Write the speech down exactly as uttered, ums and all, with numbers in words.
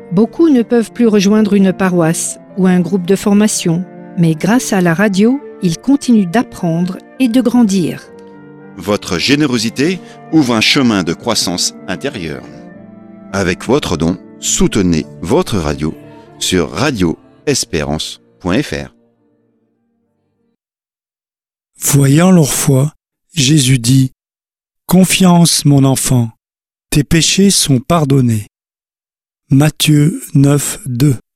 Beaucoup ne peuvent plus rejoindre une paroisse ou un groupe de formation, mais grâce à la radio, ils continuent d'apprendre et de grandir. Votre générosité ouvre un chemin de croissance intérieure. Avec votre don, soutenez votre radio sur radio espérance point f r. Voyant leur foi, Jésus dit : « Confiance, mon enfant, tes péchés sont pardonnés. » Matthieu neuf, deux.